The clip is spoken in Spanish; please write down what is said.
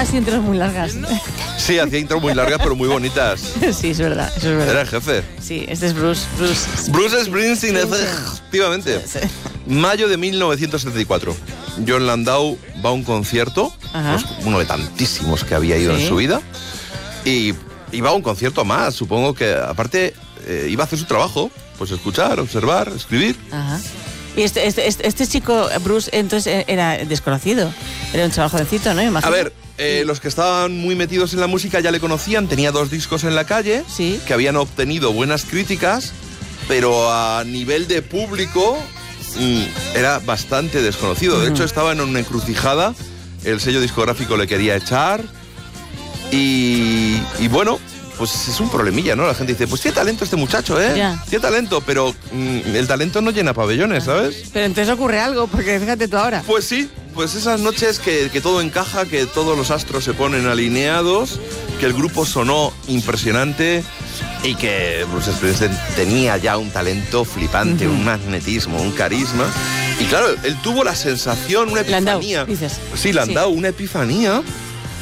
así intros muy largas. Sí, hacía intros muy largas, pero muy bonitas. Sí, es verdad, eso es verdad. Era el jefe. Sí, este es Bruce. Bruce Springsteen, efectivamente. Sí. Mayo de 1974. John Landau va a un concierto, pues, uno de tantísimos que había ido en su vida, y iba a un concierto más. Supongo que, aparte, iba a hacer su trabajo, pues escuchar, observar, escribir. Ajá. Y este chico, Bruce, entonces era desconocido. Era un chaval jovencito, ¿no? Imagino. A ver, los que estaban muy metidos en la música ya le conocían, tenía 2 discos en la calle, que habían obtenido buenas críticas, pero a nivel de público era bastante desconocido. De hecho, estaba en una encrucijada, el sello discográfico le quería echar y bueno, pues es un problemilla, ¿no? La gente dice, pues tiene talento este muchacho, ¿eh? Ya. Tiene talento, pero el talento no llena pabellones, ¿sabes? Pero entonces ocurre algo, porque fíjate tú ahora. Pues sí, pues esas noches que todo encaja, que todos los astros se ponen alineados, que el grupo sonó impresionante y que Bruce Springsteen tenía ya un talento flipante, un magnetismo, un carisma. Y claro, él tuvo la sensación, una epifanía. Landau, dices. Sí, Landau, una epifanía